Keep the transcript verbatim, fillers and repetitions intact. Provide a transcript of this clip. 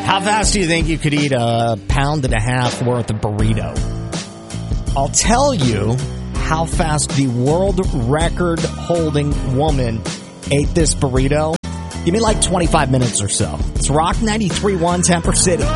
How fast do you think you could eat a pound and a half worth of burrito? I'll tell you how fast the world record holding woman ate this burrito. Give me like twenty-five minutes or so. It's Rock ninety-three point one Temper City.